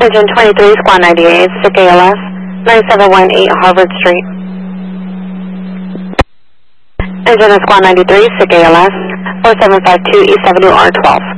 Engine 23, Squad 98, SIC ALS, 9718 Harvard Street. Engine of Squad 93, SIC ALS, 4752 East Avenue R12.